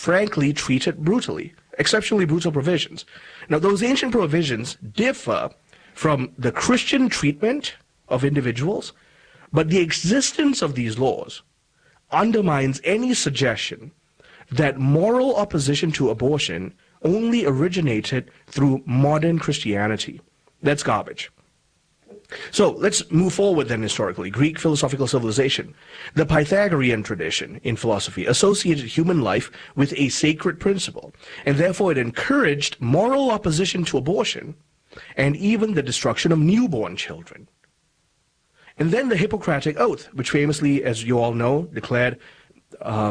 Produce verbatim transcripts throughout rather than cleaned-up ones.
frankly treated brutally, exceptionally brutal provisions. Now, those ancient provisions differ from the Christian treatment of individuals, but the existence of these laws undermines any suggestion that moral opposition to abortion only originated through modern Christianity. That's garbage. So let's move forward then historically. Greek philosophical civilization. The Pythagorean tradition in philosophy associated human life with a sacred principle, and therefore it encouraged moral opposition to abortion and even the destruction of newborn children. And then the Hippocratic Oath, which famously, as you all know, declared uh,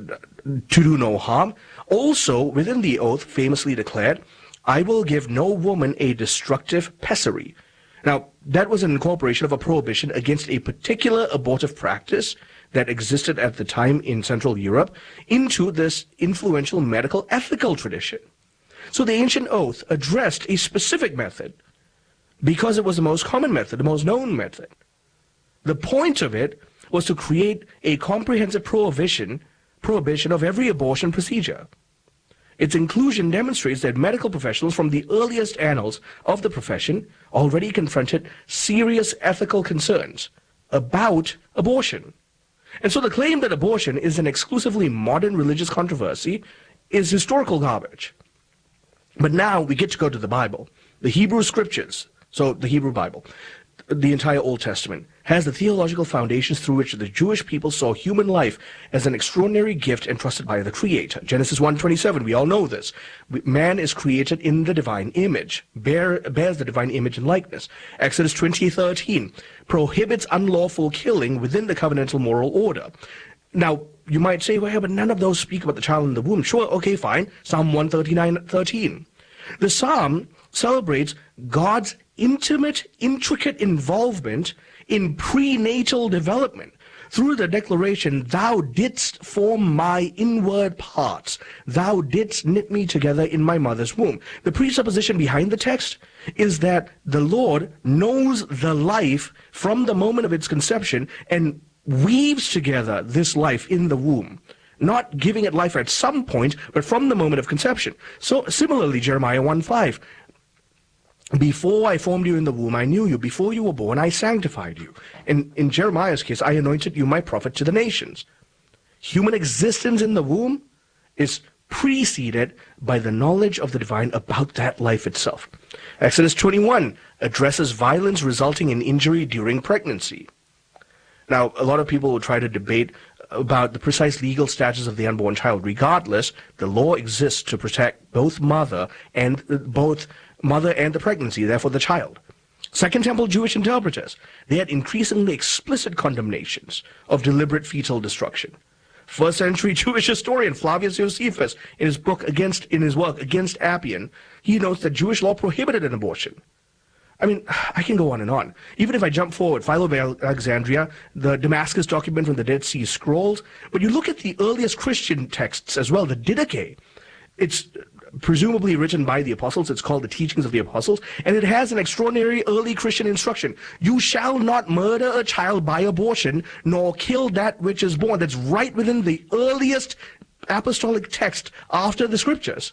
to do no harm, also within the oath famously declared, I will give no woman a destructive pessary. Now, that was an incorporation of a prohibition against a particular abortive practice that existed at the time in Central Europe into this influential medical ethical tradition. So the ancient oath addressed a specific method because it was the most common method, the most known method. The point of it was to create a comprehensive prohibition, prohibition of every abortion procedure. Its inclusion demonstrates that medical professionals from the earliest annals of the profession already confronted serious ethical concerns about abortion. And so the claim that abortion is an exclusively modern religious controversy is historical garbage. But now we get to go to the Bible, the Hebrew Scriptures, so the Hebrew Bible. The entire Old Testament has the theological foundations through which the Jewish people saw human life as an extraordinary gift entrusted by the Creator. Genesis one twenty-seven, we all know this. Man is created in the divine image, bear, bears the divine image and likeness. Exodus twenty thirteen prohibits unlawful killing within the covenantal moral order. Now, you might say, well, but none of those speak about the child in the womb. Sure, okay, fine. Psalm one thirty-nine thirteen. The psalm celebrates God's intimate, intricate involvement in prenatal development through the declaration, thou didst form my inward parts, thou didst knit me together in my mother's womb. The presupposition behind the text is that the Lord knows the life from the moment of its conception and weaves together this life in the womb, not giving it life at some point, but from the moment of conception. So similarly, Jeremiah one five, before I formed you in the womb, I knew you. Before you were born, I sanctified you. In, in Jeremiah's case, I anointed you my prophet to the nations. Human existence in the womb is preceded by the knowledge of the divine about that life itself. Exodus twenty-one addresses violence resulting in injury during pregnancy. Now, a lot of people will try to debate about the precise legal status of the unborn child. Regardless, the law exists to protect both mother and uh, both mother and the pregnancy, therefore the child. Second Temple Jewish interpreters, they had increasingly explicit condemnations of deliberate fetal destruction. First century Jewish historian Flavius Josephus, in his book against, in his work Against Appian, he notes that Jewish law prohibited an abortion. I mean, I can go on and on. Even if I jump forward, Philo of Alexandria, the Damascus document from the Dead Sea Scrolls, but you look at the earliest Christian texts as well, the Didache, it's presumably written by the apostles. It's called the Teachings of the Apostles, and it has an extraordinary early Christian instruction. You shall not murder a child by abortion, nor kill that which is born. That's right within the earliest apostolic text after the scriptures.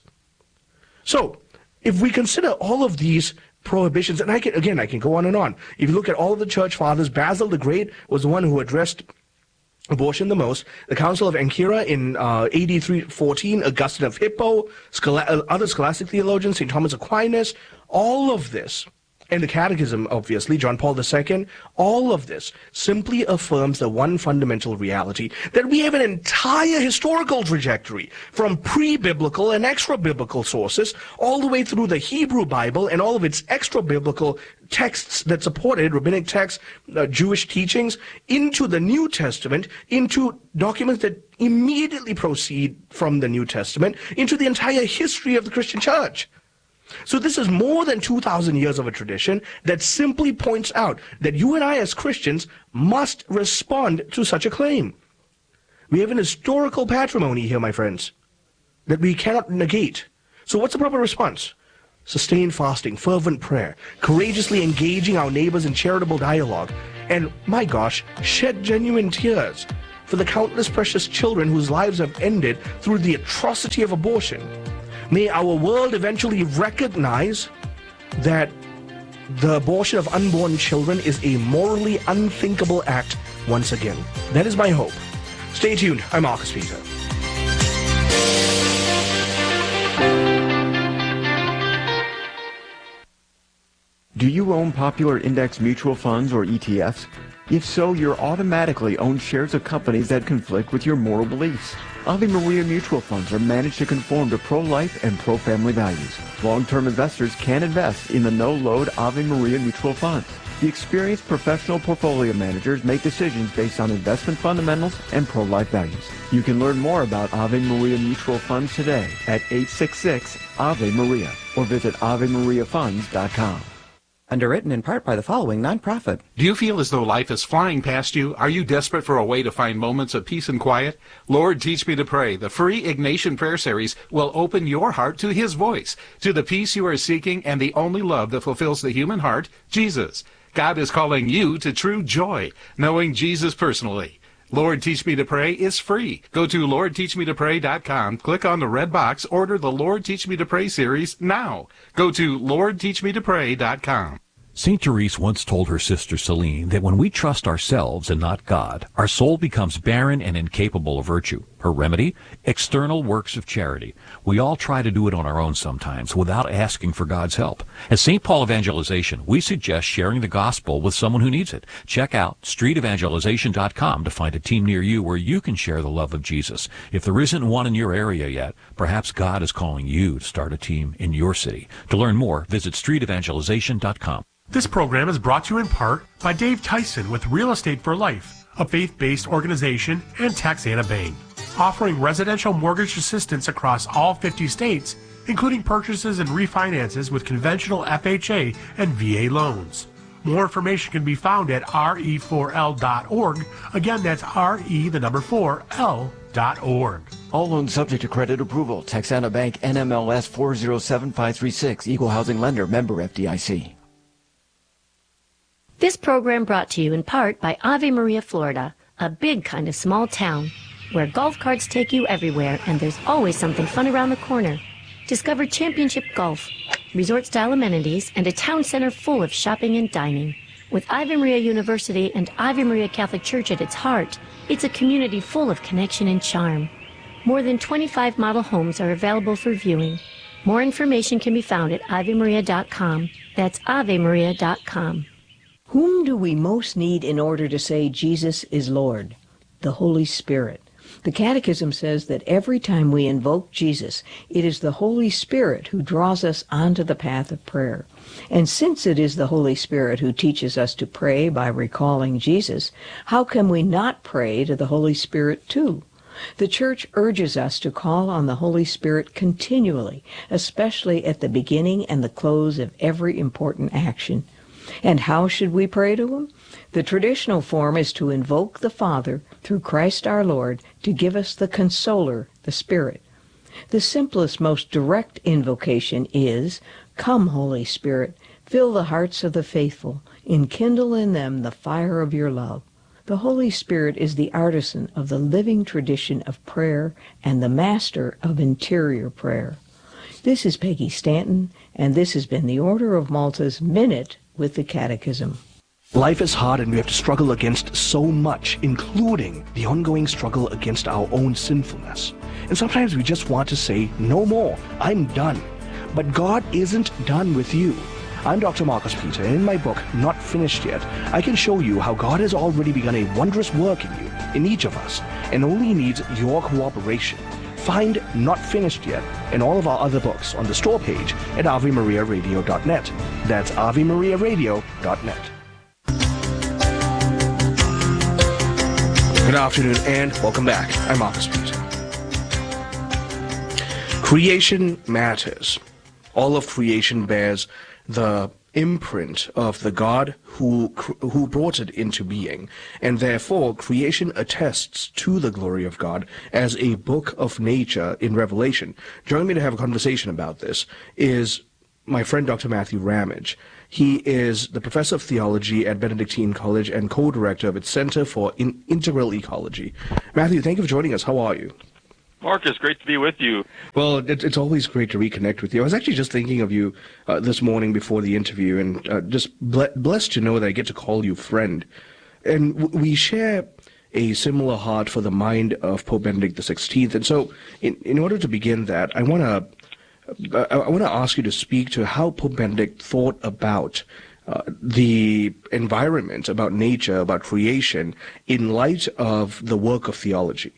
So, if we consider all of these prohibitions, and I can, again, I can go on and on. If you look at all of the church fathers, Basil the Great was the one who addressed abortion the most. The Council of Ancyra in uh, A D three fourteen, Augustine of Hippo, Schola uh, other scholastic theologians, Saint Thomas Aquinas, all of this, and the Catechism, obviously, John Paul the Second, all of this simply affirms the one fundamental reality, that we have an entire historical trajectory from pre-biblical and extra-biblical sources all the way through the Hebrew Bible and all of its extra-biblical texts that supported rabbinic texts, uh, Jewish teachings, into the New Testament, into documents that immediately proceed from the New Testament, into the entire history of the Christian church. So this is more than two thousand years of a tradition that simply points out that you and I as Christians must respond to such a claim. We have an historical patrimony here, my friends, that we cannot negate. So what's the proper response? Sustained fasting, fervent prayer, courageously engaging our neighbors in charitable dialogue, and, my gosh, shed genuine tears for the countless precious children whose lives have ended through the atrocity of abortion. May our world eventually recognize that the abortion of unborn children is a morally unthinkable act once again. That is my hope. Stay tuned. I'm Marcus Peter. Do you own popular index mutual funds or E T Fs? If so, you're automatically own shares of companies that conflict with your moral beliefs. Ave Maria mutual funds are managed to conform to pro-life and pro-family values. Long-term investors can invest in the no-load Ave Maria mutual funds. The experienced professional portfolio managers make decisions based on investment fundamentals and pro-life values. You can learn more about Ave Maria mutual funds today at eight six six Ave Maria or visit ave maria funds dot com. Underwritten in part by the following nonprofit. Do you feel as though life is flying past you? Are you desperate for a way to find moments of peace and quiet? Lord, Teach Me to Pray, the free Ignatian prayer series, will open your heart to His voice, to the peace you are seeking and the only love that fulfills the human heart, Jesus. God is calling you to true joy, knowing Jesus personally. Lord, Teach Me to Pray is free. Go to lord teach me to pray dot com, click on the red box, order the Lord Teach Me to Pray series now. Go to lord teach me to pray dot com. Saint Therese once told her sister Celine that when we trust ourselves and not God, our soul becomes barren and incapable of virtue. Her remedy? External works of charity. We all try to do it on our own sometimes without asking for God's help. At Saint Paul Evangelization, we suggest sharing the gospel with someone who needs it. Check out street evangelization dot com to find a team near you where you can share the love of Jesus. If there isn't one in your area yet, perhaps God is calling you to start a team in your city. To learn more, visit street evangelization dot com. This program is brought to you in part by Dave Tyson with Real Estate for Life, a faith-based organization, and Taxana Bank, offering residential mortgage assistance across all fifty states, including purchases and refinances with conventional F H A and V A loans. More information can be found at R E four L dot org. Again, that's R E, the number four, L dot org. All loans subject to credit approval. Texana Bank, N M L S four zero seven five three six, Equal Housing Lender, member F D I C. This program brought to you in part by Ave Maria, Florida, a big kind of small town where golf carts take you everywhere and there's always something fun around the corner. Discover championship golf, resort-style amenities, and a town center full of shopping and dining. With Ave Maria University and Ave Maria Catholic Church at its heart, it's a community full of connection and charm. More than twenty-five model homes are available for viewing. More information can be found at ave maria dot com. That's ave maria dot com. Whom do we most need in order to say Jesus is Lord? The Holy Spirit. The Catechism says that every time we invoke Jesus, it is the Holy Spirit who draws us onto the path of prayer. And since it is the Holy Spirit who teaches us to pray by recalling Jesus, how can we not pray to the Holy Spirit too? The Church urges us to call on the Holy Spirit continually, especially at the beginning and the close of every important action. And how should we pray to Him? The traditional form is to invoke the Father through Christ our Lord to give us the Consoler, the Spirit. The simplest, most direct invocation is, "Come, Holy Spirit, fill the hearts of the faithful, enkindle in them the fire of your love." The Holy Spirit is the artisan of the living tradition of prayer and the master of interior prayer. This is Peggy Stanton, and this has been the Order of Malta's Minute with the Catechism. Life is hard and we have to struggle against so much, including the ongoing struggle against our own sinfulness. And sometimes we just want to say, no more, I'm done. But God isn't done with you. I'm Doctor Marcus Peter, and in my book, Not Finished Yet, I can show you how God has already begun a wondrous work in you, in each of us, and only needs your cooperation. Find Not Finished Yet and all of our other books on the store page at ave maria radio dot net. That's ave maria radio dot net. Good afternoon and welcome back. I'm Marcus Peter. Creation matters. All of creation bears the imprint of the God who who brought it into being, and therefore creation attests to the glory of God as a book of nature in Revelation. Joining me to have a conversation about this is my friend Doctor Matthew Ramage. He is the professor of theology at Benedictine College and co-director of its Center for In- Integral Ecology. Matthew, thank you for joining us. How are you? Marcus, great to be with you. Well, it, it's always great to reconnect with you. I was actually just thinking of you uh, this morning before the interview, and uh, just ble- blessed to know that I get to call you friend. And w- we share a similar heart for the mind of Pope Benedict the sixteenth. And so, in, in order to begin that, I want to uh, I want to ask you to speak to how Pope Benedict thought about uh, the environment, about nature, about creation, in light of the work of theology.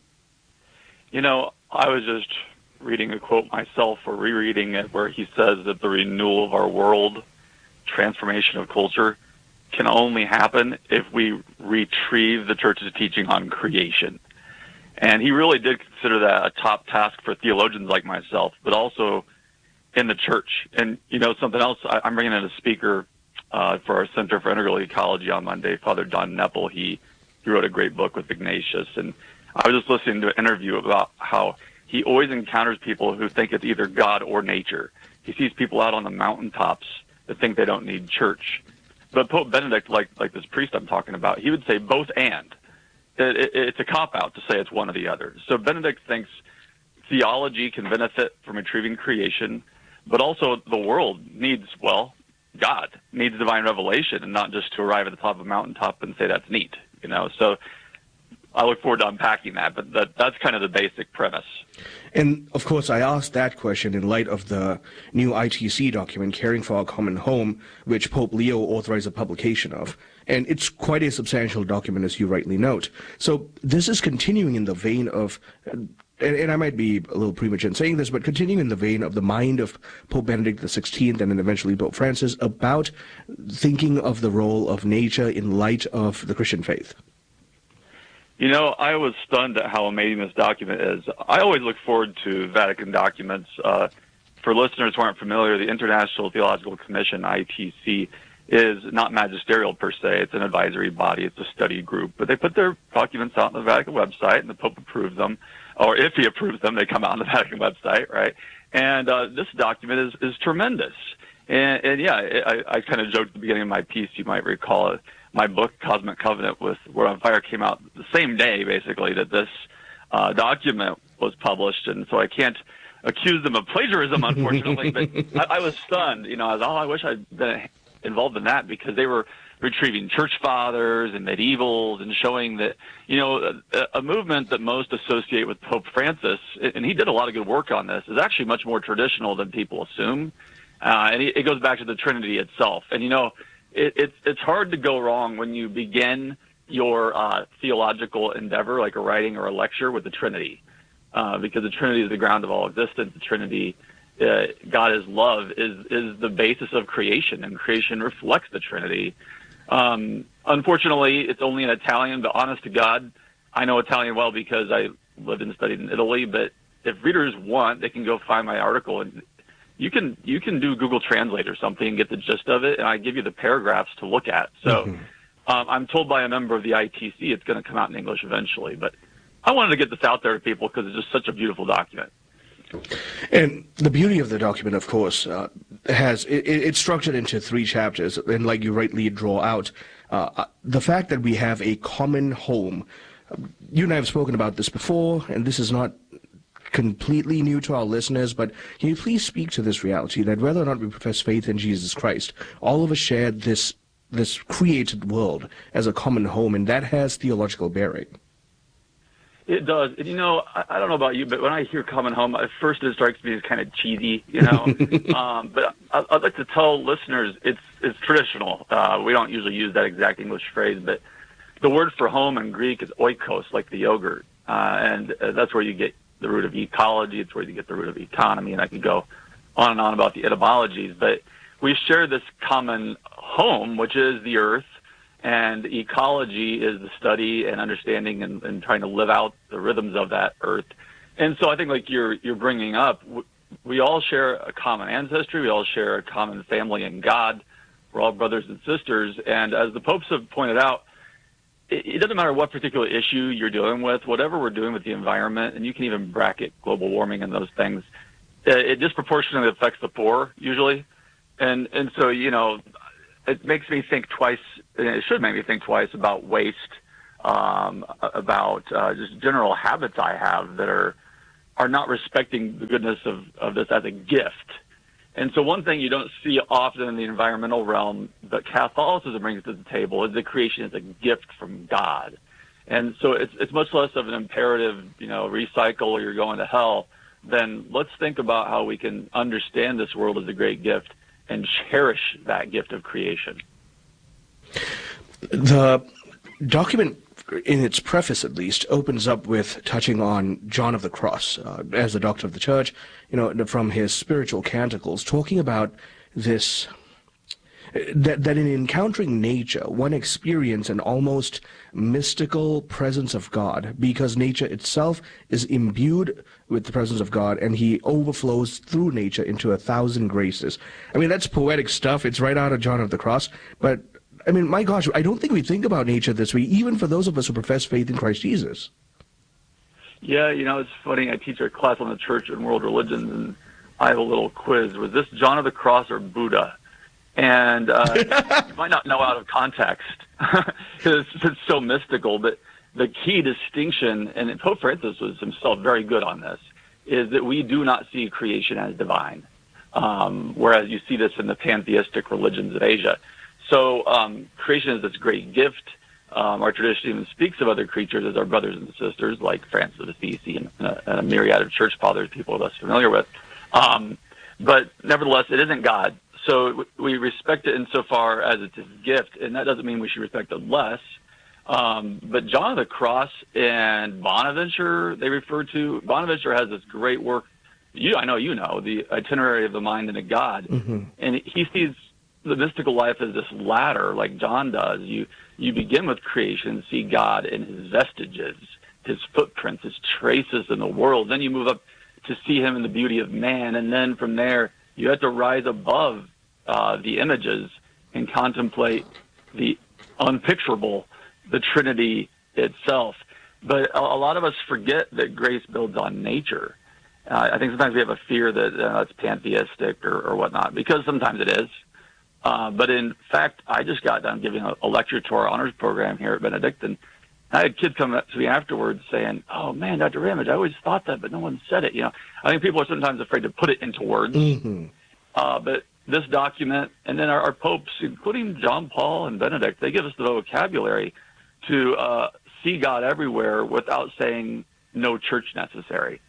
You know, I was just reading a quote myself, or rereading it, where he says that the renewal of our world, transformation of culture, can only happen if we retrieve the Church's teaching on creation. And he really did consider that a top task for theologians like myself, but also in the Church. And, you know, something else, I, I'm bringing in a speaker uh, for our Center for Integral Ecology on Monday, Father Don Nepple. He, he wrote a great book with Ignatius, and I was just listening to an interview about how he always encounters people who think it's either God or nature. He sees people out on the mountaintops that think they don't need church. But Pope Benedict, like like this priest I'm talking about, he would say both and. It, it, it's a cop-out to say it's one or the other. So Benedict thinks theology can benefit from retrieving creation, but also the world needs, well, God, needs divine revelation, and not just to arrive at the top of a mountaintop and say that's neat, you know. So I look forward to unpacking that, but that, that's kind of the basic premise. And, of course, I asked that question in light of the new I T C document, Caring for Our Common Home, which Pope Leo authorized the publication of. And it's quite a substantial document, as you rightly note. So this is continuing in the vein of, and, and I might be a little premature in saying this, but continuing in the vein of the mind of Pope Benedict the sixteenth and then eventually Pope Francis about thinking of the role of nature in light of the Christian faith. You know, I was stunned at how amazing this document is. I always look forward to Vatican documents. Uh, for listeners who aren't familiar, the International Theological Commission, I T C, is not magisterial per se. It's an advisory body. It's a study group. But they put their documents out on the Vatican website, and the Pope approves them. Or if he approves them, they come out on the Vatican website, right? And uh, this document is, is tremendous. And, and yeah, I, I kind of joked at the beginning of my piece, you might recall it. My book, Cosmic Covenant with Word on Fire, came out the same day, basically, that this uh, document was published. And so I can't accuse them of plagiarism, unfortunately. But I, I was stunned. You know, I was, oh, I wish I'd been involved in that, because they were retrieving church fathers and medievals and showing that, you know, a, a movement that most associate with Pope Francis, and he did a lot of good work on this, is actually much more traditional than people assume. Uh, and it goes back to the Trinity itself. And, you know, It, it's it's hard to go wrong when you begin your uh, theological endeavor, like a writing or a lecture, with the Trinity, uh, because the Trinity is the ground of all existence. The Trinity, uh, God is love, is is the basis of creation, and creation reflects the Trinity. Um, unfortunately, it's only in Italian, but honest to God, I know Italian well because I lived and studied in Italy. But if readers want, they can go find my article, and You can you can do Google Translate or something and get the gist of it, and I give you the paragraphs to look at. So mm-hmm. um, I'm told by a member of the I T C it's going to come out in English eventually, but I wanted to get this out there to people because it's just such a beautiful document. And the beauty of the document, of course, uh, has it, it's structured into three chapters, and like you rightly draw out, uh, the fact that we have a common home. You and I have spoken about this before, and this is not completely new to our listeners, but can you please speak to this reality that whether or not we profess faith in Jesus Christ, all of us share this this created world as a common home, and that has theological bearing? It does. And, you know, I, I don't know about you, but when I hear common home, at first it strikes me as kind of cheesy, you know. um, but I, I'd like to tell listeners it's it's traditional. Uh, we don't usually use that exact English phrase, but the word for home in Greek is oikos, like the yogurt, uh, and uh, that's where you get the root of ecology. It's where you get the root of economy, and I could go on and on about the etymologies. But we share this common home, which is the earth, and ecology is the study and understanding and, and trying to live out the rhythms of that earth. And so I think, like you're you're bringing up, we all share a common ancestry. We all share a common family in God. We're all brothers and sisters. And as the popes have pointed out, it doesn't matter what particular issue you're dealing with, whatever we're doing with the environment, and you can even bracket global warming and those things, it disproportionately affects the poor, usually. And and so, you know, it makes me think twice, it should make me think twice about waste, um, about uh, just general habits I have that are are not respecting the goodness of, of this as a gift. And so one thing you don't see often in the environmental realm that Catholicism brings to the table is that creation is a gift from God. And so it's it's much less of an imperative, you know, recycle or you're going to hell, than let's think about how we can understand this world as a great gift and cherish that gift of creation. The document, in its preface at least, opens up with touching on John of the Cross uh, as the doctor of the church, you know, from his spiritual canticles, talking about this, that, that in encountering nature, one experience an almost mystical presence of God, because nature itself is imbued with the presence of God, and he overflows through nature into a thousand graces. I mean, that's poetic stuff. It's right out of John of the Cross, but I mean, my gosh, I don't think we think about nature this way, even for those of us who profess faith in Christ Jesus. Yeah, you know, it's funny. I teach a class on the church and world religions, and I have a little quiz. Was this John of the Cross or Buddha? And uh, you might not know out of context because it's, it's so mystical, but the key distinction, and Pope Francis was himself very good on this, is that we do not see creation as divine, um, whereas you see this in the pantheistic religions of Asia. So um, creation is this great gift. Um, our tradition even speaks of other creatures as our brothers and sisters, like Francis of Assisi and, and, a, and a myriad of church fathers people are less familiar with. Um, but nevertheless, it isn't God. So we respect it insofar as it's a gift, and that doesn't mean we should respect it less. Um, but John of the Cross and Bonaventure, they refer to, Bonaventure has this great work, you, I know you know, the Itinerary of the Mind into God, mm-hmm. and he sees the mystical life as this ladder, like John does. You you begin with creation, see God in his vestiges, his footprints, his traces in the world. Then you move up to see him in the beauty of man, and then from there you have to rise above uh, the images and contemplate the unpicturable, the Trinity itself. But a, a lot of us forget that grace builds on nature. Uh, I think sometimes we have a fear that uh, it's pantheistic or, or whatnot, because sometimes it is. Uh, but in fact, I just got done giving a, a lecture to our honors program here at Benedict, and I had kids come up to me afterwards saying, "Oh man, Doctor Ramage, I always thought that, but no one said it." You know, I think people are sometimes afraid to put it into words. Mm-hmm. Uh, but this document, and then our, our popes, including John Paul and Benedict, they give us the vocabulary to uh, see God everywhere without saying no church necessary.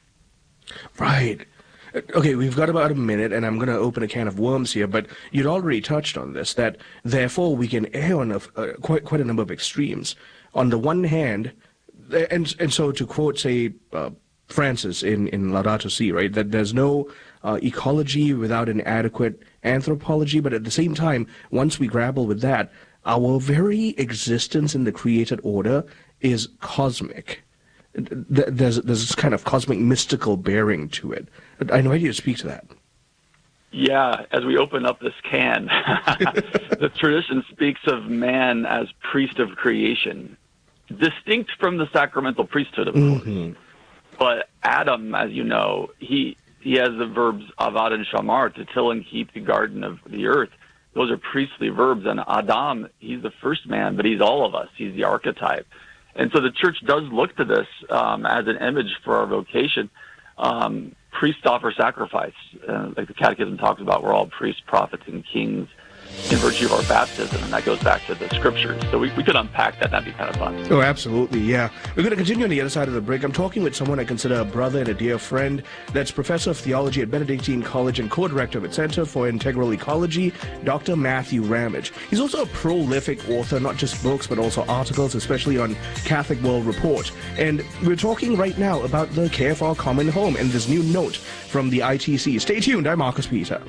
Right. Okay, we've got about a minute, and I'm going to open a can of worms here, but you'd already touched on this, that therefore we can err on a, uh, quite, quite a number of extremes. On the one hand, and and so to quote, say, uh, Francis in, in Laudato Si', right, that there's no uh, ecology without an adequate anthropology, but at the same time, once we grapple with that, our very existence in the created order is cosmic. There's there's this kind of cosmic mystical bearing to it. I invite you to speak to that. Yeah, as we open up this can, the tradition speaks of man as priest of creation, distinct from the sacramental priesthood, of course. Mm-hmm. But Adam, as you know, he he has the verbs avad and shamar, to till and keep the garden of the earth. Those are priestly verbs. And Adam, he's the first man, but he's all of us. He's the archetype. And so the church does look to this um, as an image for our vocation. Um, priests offer sacrifice. Uh, like the Catechism talks about, we're all priests, prophets, and kings in virtue of our baptism, and that goes back to the Scriptures. So we, we could unpack that. That'd be kind of fun. Oh, absolutely, yeah. We're going to continue on the other side of the break. I'm talking with someone I consider a brother and a dear friend. That's Professor of Theology at Benedictine College and co-director of its Center for Integral Ecology, Doctor Matthew Ramage. He's also a prolific author, not just books, but also articles, especially on Catholic World Report. And we're talking right now about the Care for Our Common Home and this new note from the I T C. Stay tuned. I'm Marcus Peter.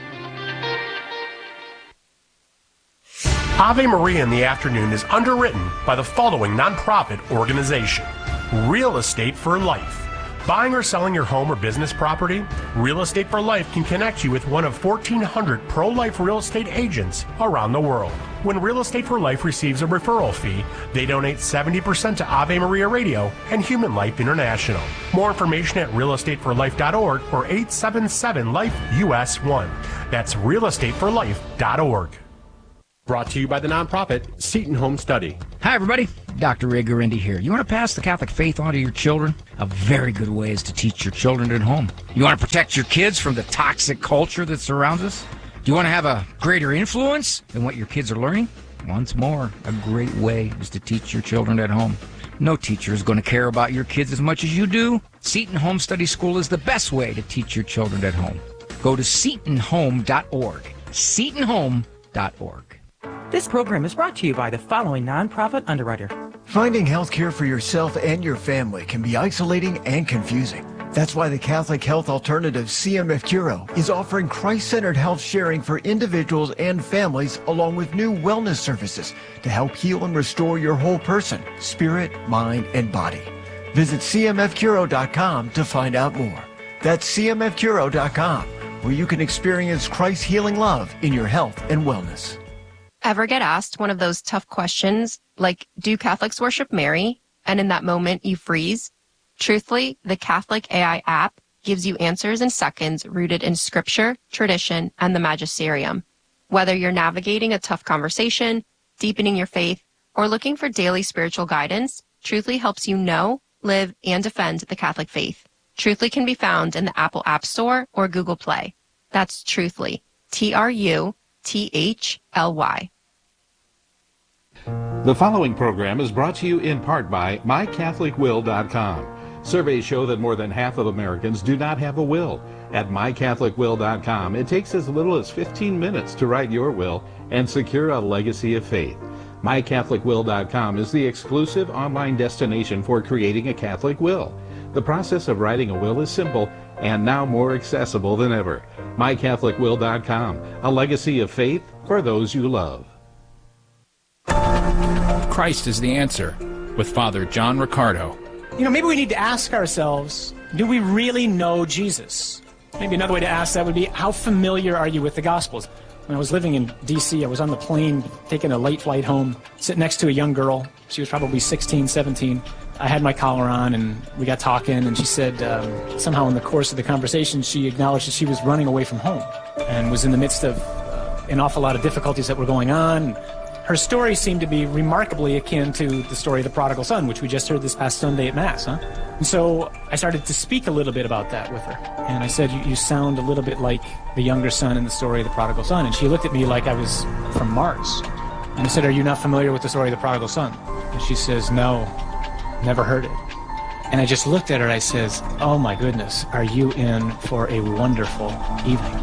Ave Maria in the Afternoon is underwritten by the following nonprofit organization: Real Estate for Life. Buying or selling your home or business property? Real Estate for Life can connect you with one of fourteen hundred pro-life real estate agents around the world. When Real Estate for Life receives a referral fee, they donate seventy percent to Ave Maria Radio and Human Life International. More information at real estate for life dot org or eight seven seven life U S one. That's real estate for life dot org. Brought to you by the nonprofit Seton Home Study. Hi, everybody. Doctor Ray Guarendi here. You want to pass the Catholic faith on to your children? A very good way is to teach your children at home. You want to protect your kids from the toxic culture that surrounds us? Do you want to have a greater influence than what your kids are learning? Once more, a great way is to teach your children at home. No teacher is going to care about your kids as much as you do. Seton Home Study School is the best way to teach your children at home. Go to seton home dot org. seton home dot org. This program is brought to you by the following nonprofit underwriter. Finding health care for yourself and your family can be isolating and confusing. That's why the Catholic Health Alternative C M F Curo is offering Christ-centered health sharing for individuals and families, along with new wellness services to help heal and restore your whole person, spirit, mind, and body. Visit c m f curo dot com to find out more. That's c m f curo dot com, where you can experience Christ's healing love in your health and wellness. Ever get asked one of those tough questions like, do Catholics worship Mary? And in that moment you freeze? Truthfully, the Catholic A I app gives you answers in seconds rooted in scripture, tradition, and the magisterium. Whether you're navigating a tough conversation, deepening your faith, or looking for daily spiritual guidance, Truthfully helps you know, live, and defend the Catholic faith. Truthfully can be found in the Apple App Store or Google Play. That's Truthfully, T R U T H L Y. The following program is brought to you in part by my catholic will dot com. Surveys show that more than half of Americans do not have a will. At my catholic will dot com, it takes as little as fifteen minutes to write your will and secure a legacy of faith. my catholic will dot com is the exclusive online destination for creating a Catholic will. The process of writing a will is simple and now more accessible than ever. my catholic will dot com, a legacy of faith for those you love. Christ is the answer, with Father John Riccardo. You know, maybe we need to ask ourselves, do we really know Jesus? Maybe another way to ask that would be, how familiar are you with the Gospels? When I was living in D C, I was on the plane taking a late flight home, sitting next to a young girl. She was probably sixteen, seventeen. I had my collar on, and we got talking, and she said um, somehow in the course of the conversation, she acknowledged that she was running away from home and was in the midst of uh, an awful lot of difficulties that were going on. Her story seemed to be remarkably akin to the story of the prodigal son, which we just heard this past Sunday at Mass, huh? And so I started to speak a little bit about that with her. And I said, you, you sound a little bit like the younger son in the story of the prodigal son. And she looked at me like I was from Mars. And I said, are you not familiar with the story of the prodigal son? And she says, no, never heard it. And I just looked at her and I says, oh my goodness, are you in for a wonderful evening?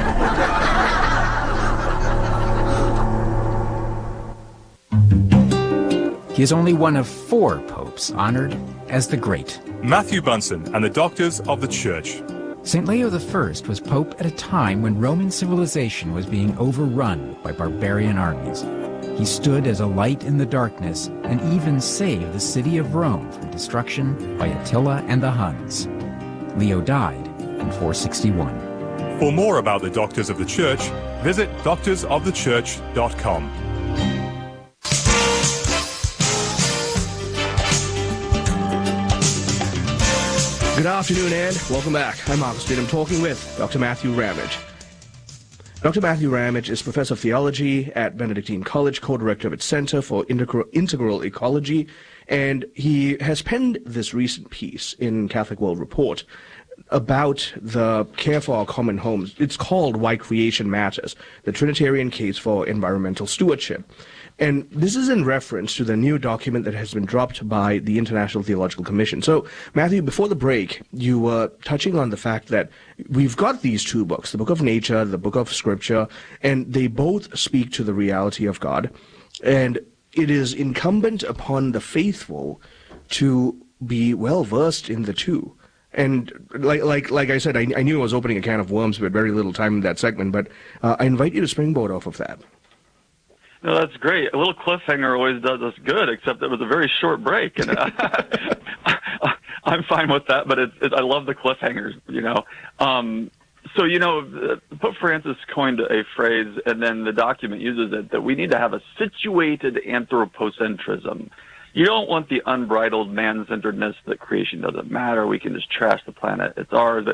He is only one of four popes honored as the Great. Matthew Bunsen and the Doctors of the Church. Saint Leo the First was pope at a time when Roman civilization was being overrun by barbarian armies. He stood as a light in the darkness and even saved the city of Rome from destruction by Attila and the Huns. Leo died in four sixty-one. For more about the Doctors of the Church, visit doctors of the church dot com. Good afternoon and welcome back. I'm Marcus Street. I'm talking with Doctor Matthew Ramage. Doctor Matthew Ramage is Professor of Theology at Benedictine College, co-director of its Center for Integral, Integral Ecology, and he has penned this recent piece in Catholic World Report about the care for our common homes. It's called Why Creation Matters, the Trinitarian Case for Environmental Stewardship. And this is in reference to the new document that has been dropped by the International Theological Commission. So, Matthew, before the break, you were touching on the fact that we've got these two books, the Book of Nature, the Book of Scripture, and they both speak to the reality of God. And it is incumbent upon the faithful to be well-versed in the two. And like like like I said, I, I knew I was opening a can of worms. We had very little time in that segment, but uh, I invite you to springboard off of that. No, that's great. A little cliffhanger always does us good, except it was a very short break, and uh, I'm fine with that. But it, it, I love the cliffhangers, you know. Um, so, you know, Pope Francis coined a phrase, and then the document uses it, that we need to have a situated anthropocentrism. You don't want the unbridled man-centeredness that creation doesn't matter. We can just trash the planet. It's ours.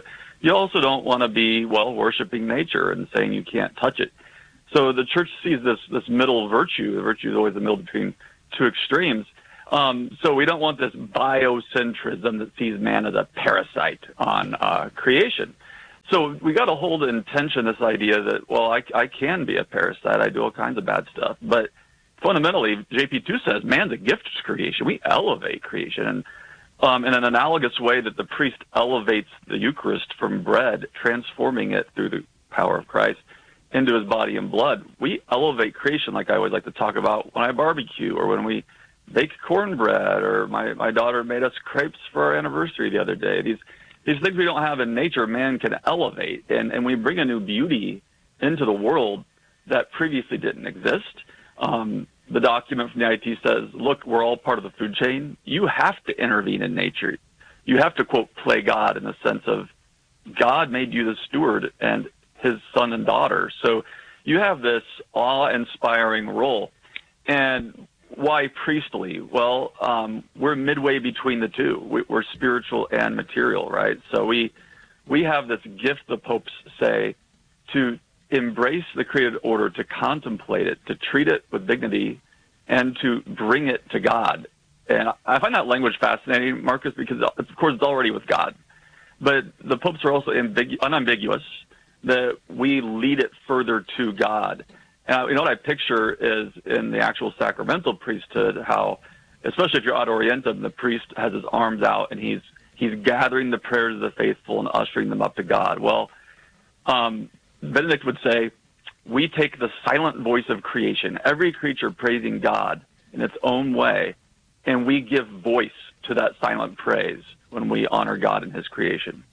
you also don't want to be, well, worshiping nature and saying you can't touch it. So the church sees this this middle virtue. The virtue is always the middle between two extremes. Um, so we don't want this biocentrism that sees man as a parasite on uh, creation. So we got to hold in tension this idea that, well, I, I can be a parasite. I do all kinds of bad stuff. But fundamentally, J P two says man's a gift to creation. We elevate creation. And um, in an analogous way that the priest elevates the Eucharist from bread, transforming it through the power of Christ into his body and blood, we elevate creation like I always like to talk about when I barbecue or when we bake cornbread, or my, my daughter made us crepes for our anniversary the other day. These these things we don't have in nature, man can elevate, and, and we bring a new beauty into the world that previously didn't exist. Um, the document from the I T says, look, we're all part of the food chain. You have to intervene in nature. You have to, quote, play God in the sense of God made you the steward and his son and daughter. So you have this awe-inspiring role. And why priestly? Well, um, we're midway between the two. We, we're spiritual and material, right? So we we have this gift, the popes say, to embrace the created order, to contemplate it, to treat it with dignity, and to bring it to God. And I find that language fascinating, Marcus, because, of course, it's already with God. But the popes are also ambigu- unambiguous that we lead it further to God. Uh, you know what I picture is in the actual sacramental priesthood, how, especially if you're out oriented, the priest has his arms out and he's he's gathering the prayers of the faithful and ushering them up to God. Well, um, Benedict would say, we take the silent voice of creation, every creature praising God in its own way, and we give voice to that silent praise when we honor God in his creation.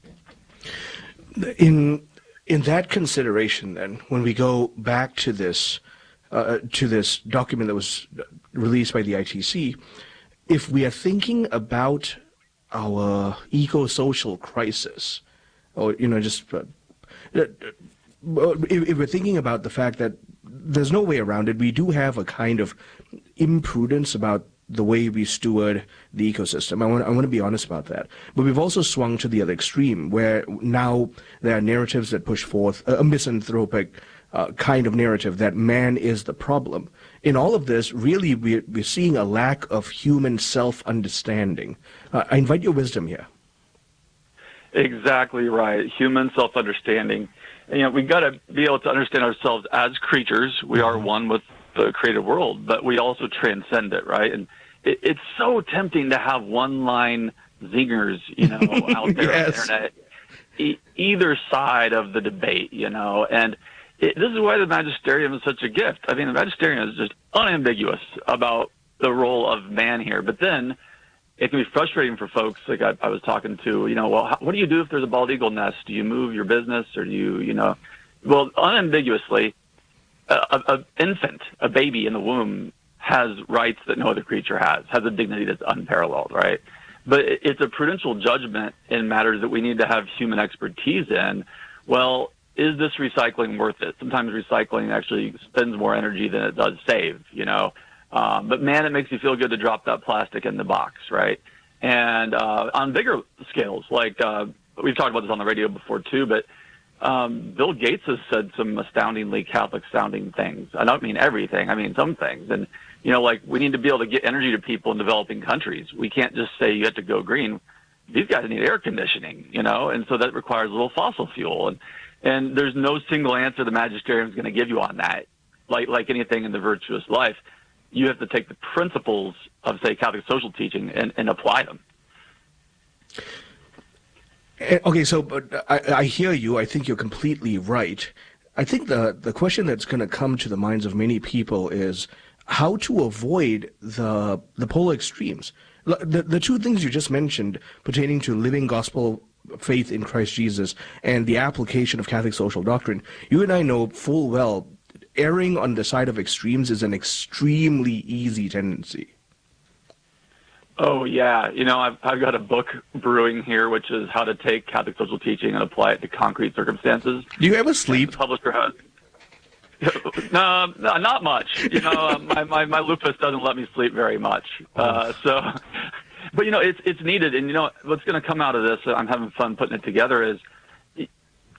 In In that consideration, then, when we go back to this uh, to this document that was released by the I T C, if we are thinking about our eco-social crisis, or you know, just uh, if, if we're thinking about the fact that there's no way around it, we do have a kind of imprudence about the way we steward the ecosystem. I want, I want to be honest about that. But we've also swung to the other extreme, where now there are narratives that push forth a, a misanthropic uh, kind of narrative that man is the problem. In all of this, really, we're, we're seeing a lack of human self-understanding. Uh, I invite your wisdom here. Exactly right. Human self-understanding. And, you know, we've got to be able to understand ourselves as creatures. We are one with the created world, but we also transcend it, right? And it, it's so tempting to have one-line zingers, you know, out there yes. on the internet, e- either side of the debate, you know. And it, this is why the magisterium is such a gift. I mean, the magisterium is just unambiguous about the role of man here. But then it can be frustrating for folks, like I, I was talking to, you know, well, how, what do you do if there's a bald eagle nest? Do you move your business, or do you, you know? Well, unambiguously, an infant, a baby in the womb, has rights that no other creature has, has a dignity that's unparalleled, right? But it's a prudential judgment in matters that we need to have human expertise in. Well, is this recycling worth it? Sometimes recycling actually spends more energy than it does save, you know? Um, but man, it makes you feel good to drop that plastic in the box, right? And uh, on bigger scales, like uh, we've talked about this on the radio before too, but Um, Bill Gates has said some astoundingly Catholic-sounding things. I don't mean everything. I mean some things. And, you know, like we need to be able to get energy to people in developing countries. We can't just say you have to go green. These guys need air conditioning, you know, and so that requires a little fossil fuel. And, and there's no single answer the magisterium is going to give you on that. Like, like anything in the virtuous life, you have to take the principles of, say, Catholic social teaching and, and apply them. Okay, so but I, I hear you. I think you're completely right. I think the, the question that's going to come to the minds of many people is how to avoid the the polar extremes. The, the two things you just mentioned pertaining to living gospel faith in Christ Jesus and the application of Catholic social doctrine, you and I know full well erring on the side of extremes is an extremely easy tendency. Oh, yeah. You know, I've, I've got a book brewing here, which is how to take Catholic social teaching and apply it to concrete circumstances. Do you ever sleep? The publisher has. no, no, not much. You know, my, my, my lupus doesn't let me sleep very much. Uh, so, but, you know, it's, it's needed. And, you know, what's going to come out of this, I'm having fun putting it together, is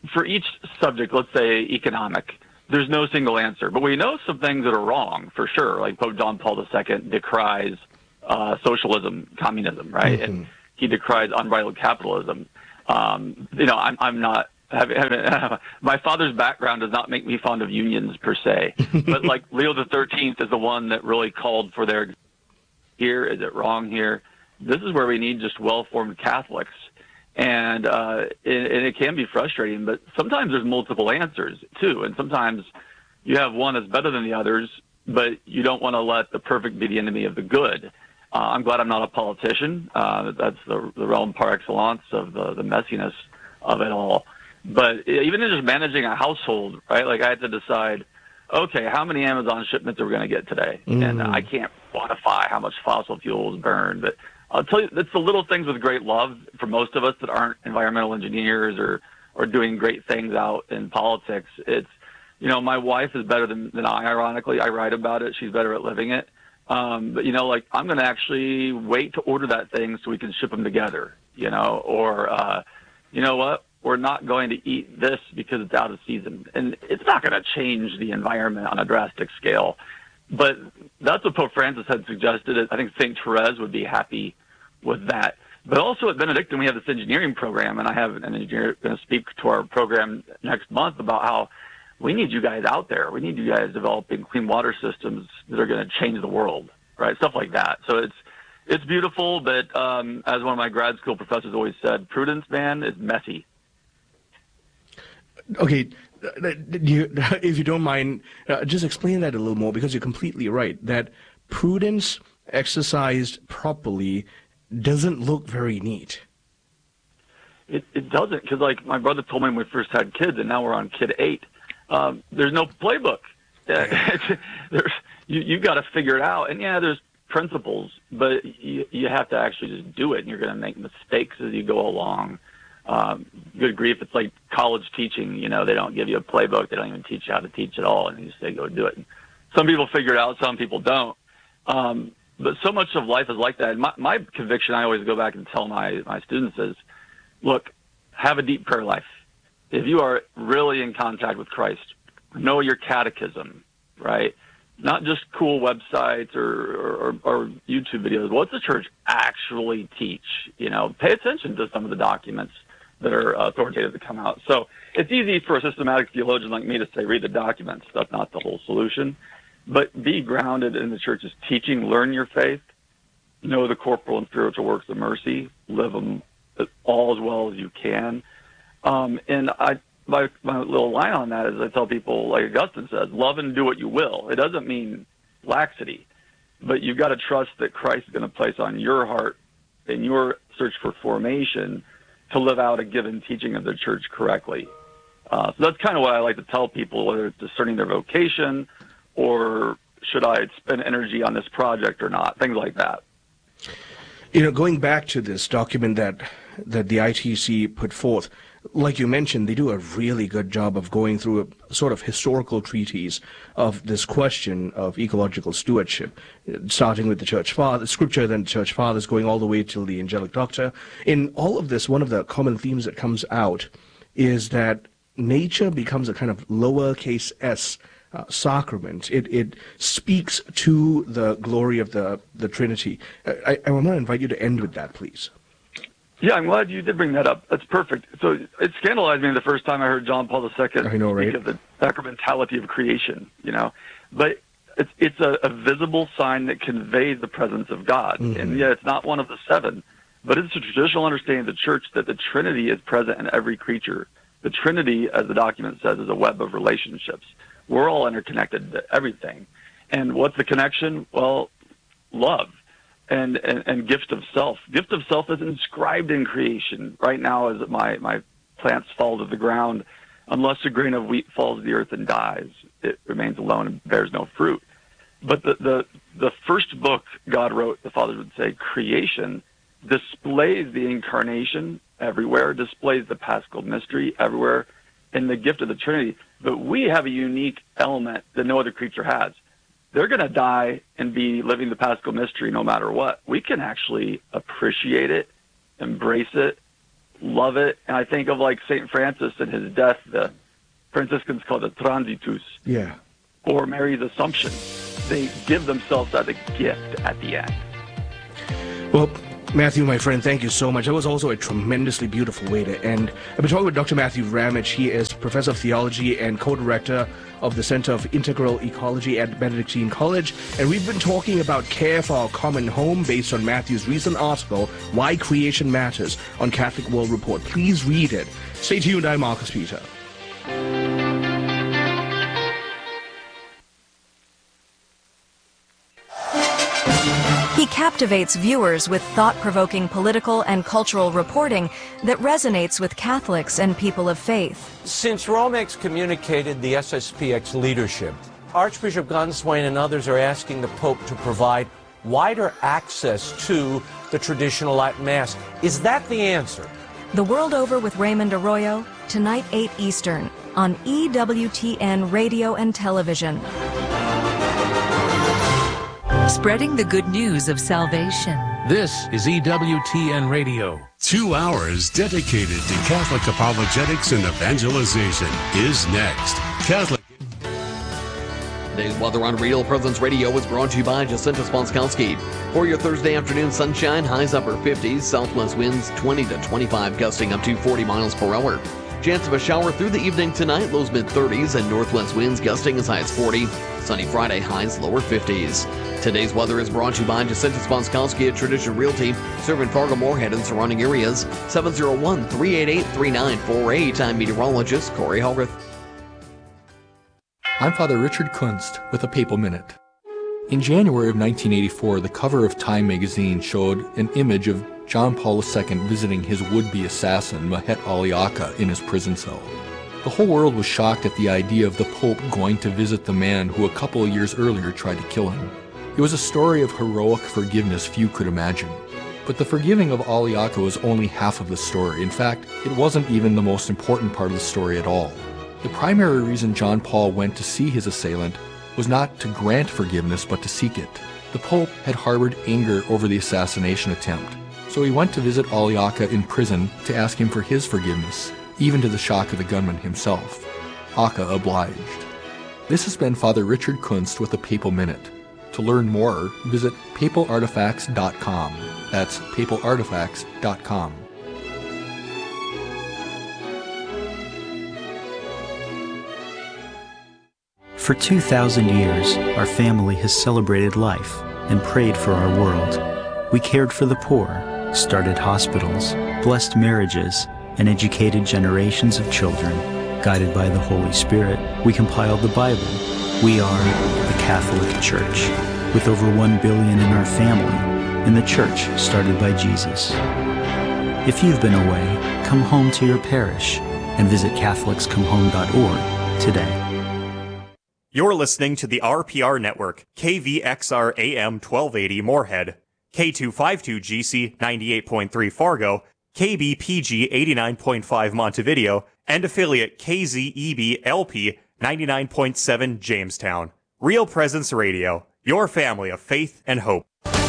for each subject, let's say economic, there's no single answer. But we know some things that are wrong for sure. Like Pope John Paul the Second decries uh, socialism, communism, right? Mm-hmm. And he decries unbridled capitalism. Um, you know, I'm, I'm not. Having, having, my father's background does not make me fond of unions per se, but like Leo the thirteenth is the one that really called for their. Here is it wrong here? This is where we need just well-formed Catholics. And, uh, it, and it can be frustrating, but sometimes there's multiple answers too. And sometimes you have one that's better than the others, but you don't want to let the perfect be the enemy of the good. Uh, I'm glad I'm not a politician. Uh, that's the, the realm par excellence of the, the messiness of it all. But even in just managing a household, right? Like I had to decide, okay, how many Amazon shipments are we going to get today? Mm. And I can't quantify how much fossil fuel is burned, but I'll tell you, it's the little things with great love for most of us that aren't environmental engineers or, or doing great things out in politics. It's, you know, my wife is better than, than I, ironically. I write about it. She's better at living it. Um, but, you know, like I'm going to actually wait to order that thing so we can ship them together, you know, or, uh, you know what? We're not going to eat this because it's out of season. And it's not going to change the environment on a drastic scale. But that's what Pope Francis had suggested. I think Saint Therese would be happy with that. But also at Benedictine, we have this engineering program, and I have an engineer going to speak to our program next month about how we need you guys out there. We need you guys developing clean water systems that are going to change the world, right? Stuff like that. So it's it's beautiful, but um, as one of my grad school professors always said, prudence, man, is messy. Okay, you, if you don't mind, uh, just explain that a little more, because you're completely right, that prudence exercised properly doesn't look very neat. It, it doesn't, because like my brother told me when we first had kids, and now we're on kid eight, um, there's no playbook. there's, you, you've got to figure it out. And yeah, there's principles, but you, you have to actually just do it, and you're going to make mistakes as you go along. Um, good grief, it's like college teaching. You know, they don't give you a playbook. They don't even teach you how to teach at all, and you just say, go do it. And some people figure it out, some people don't. Um, but so much of life is like that. And my, my conviction, I always go back and tell my, my students is, look, have a deep prayer life. If you are really in contact with Christ, know your catechism, right? Not just cool websites or, or, or YouTube videos. What's the church actually teach? You know, pay attention to some of the documents that are authoritative to come out. So it's easy for a systematic theologian like me to say, read the documents. That's not the whole solution. But be grounded in the church's teaching. Learn your faith. Know the corporal and spiritual works of mercy. Live them all as well as you can. Um, and I, my, my little line on that is I tell people, like Augustine says, love and do what you will. It doesn't mean laxity, but you've got to trust that Christ is going to place on your heart in your search for formation to live out a given teaching of the church correctly. Uh, so that's kind of what I like to tell people, whether it's discerning their vocation or should I spend energy on this project or not, things like that. You know, going back to this document that that the I T C put forth, like you mentioned, they do a really good job of going through a sort of historical treatise of this question of ecological stewardship, starting with the Church Father, Scripture, then Church Fathers, going all the way till the Angelic Doctor. In all of this, one of the common themes that comes out is that nature becomes a kind of lowercase s uh, sacrament. It it speaks to the glory of the, the Trinity. I, I want to invite you to end with that, please. Yeah, I'm glad you did bring that up. That's perfect. So it scandalized me the first time I heard John Paul the Second I know, right? speak of the sacramentality of creation, you know. But it's it's a, a visible sign that conveys the presence of God. Mm-hmm. And yeah, it's not one of the seven, but it's a traditional understanding of the church that the Trinity is present in every creature. The Trinity, as the document says, is a web of relationships. We're all interconnected to everything. And what's the connection? Well, love. And, and, and gift of self. Gift of self is inscribed in creation. Right now, as my, my plants fall to the ground, unless a grain of wheat falls to the earth and dies, it remains alone and bears no fruit. But the, the, the first book God wrote, the fathers would say, creation, displays the incarnation everywhere, displays the Paschal mystery everywhere, and the gift of the Trinity. But we have a unique element that no other creature has. They're going to die and be living the Paschal mystery no matter what. We can actually appreciate it, embrace it, love it. And I think of like Saint Francis and his death, the Franciscans call it transitus, Yeah. or Mary's Assumption. They give themselves as a gift at the end. Well, Matthew, my friend, thank you so much. That was also a tremendously beautiful way to end. I've been talking with Doctor Matthew Ramage. He is professor of theology and co-director of the Center of Integral Ecology at Benedictine College. And we've been talking about care for our common home based on Matthew's recent article, Why Creation Matters, on Catholic World Report. Please read it. Stay tuned. I'm Marcus Peter. He captivates viewers with thought-provoking political and cultural reporting that resonates with Catholics and people of faith. Since Rome excommunicated the S S P X leadership, Archbishop Gunswain and others are asking the Pope to provide wider access to the traditional Latin Mass. Is that the answer? The World Over with Raymond Arroyo, tonight eight Eastern, on E W T N Radio and Television. Spreading the good news of salvation. This is E W T N Radio. Two hours dedicated to Catholic apologetics and evangelization is next. Catholic. Today's weather on Real Presence Radio is brought to you by Jacinta Sponskowski. For your Thursday afternoon sunshine, highs upper fifties, southwest winds twenty to twenty-five, gusting up to forty miles per hour. Chance of a shower through the evening tonight, lows mid thirties, and northwest winds gusting as high as forty. Sunny Friday, highs lower fifties. Today's weather is brought to you by Jacinta Sponskowski at Tradition Realty, serving Fargo, Moorhead, and surrounding areas. seven oh one, three eight eight, three nine four eight. I'm meteorologist Corey Hogarth. I'm Father Richard Kunst with a Papal Minute. In January of nineteen eighty-four, the cover of Time magazine showed an image of John Paul the Second visiting his would-be assassin, Mahet Aliaka, in his prison cell. The whole world was shocked at the idea of the Pope going to visit the man who a couple of years earlier tried to kill him. It was a story of heroic forgiveness few could imagine. But the forgiving of Aliaka was only half of the story. In fact, it wasn't even the most important part of the story at all. The primary reason John Paul went to see his assailant was not to grant forgiveness, but to seek it. The Pope had harbored anger over the assassination attempt, so he went to visit Aliaka in prison to ask him for his forgiveness, even to the shock of the gunman himself. Aka obliged. This has been Father Richard Kunst with a Papal Minute. To learn more, visit papal artifacts dot com. That's papal artifacts dot com. For two thousand years, our family has celebrated life and prayed for our world. We cared for the poor, started hospitals, blessed marriages, and educated generations of children. Guided by the Holy Spirit, we compiled the Bible. We are the Catholic Church, with over one billion in our family, and the church started by Jesus. If you've been away, come home to your parish and visit catholics come home dot org today. You're listening to the R P R Network, K V X R A M twelve eighty Moorhead, K two fifty-two G C ninety-eight point three Fargo, K B P G eighty-nine point five Montevideo, and affiliate K Z E B L P ninety-nine point seven Jamestown. Real Presence Radio, your family of faith and hope.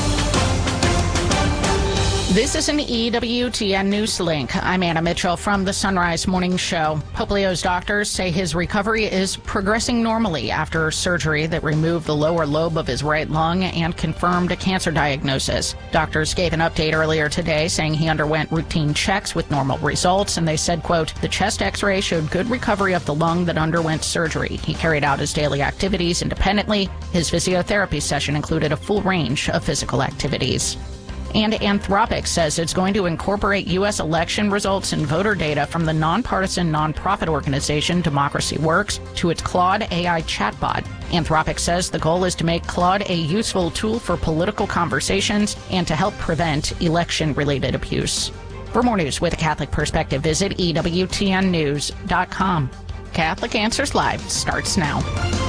This is an E W T N News Link. I'm Anna Mitchell from the Sunrise Morning Show. Pope Leo's doctors say his recovery is progressing normally after surgery that removed the lower lobe of his right lung and confirmed a cancer diagnosis. Doctors gave an update earlier today saying he underwent routine checks with normal results, and they said, quote, the chest x-ray showed good recovery of the lung that underwent surgery. He carried out his daily activities independently. His physiotherapy session included a full range of physical activities. And Anthropic says it's going to incorporate U S election results and voter data from the nonpartisan nonprofit organization Democracy Works to its Claude A I chatbot. Anthropic says the goal is to make Claude a useful tool for political conversations and to help prevent election-related abuse. For more news with a Catholic perspective, visit E W T N news dot com. Catholic Answers Live starts now.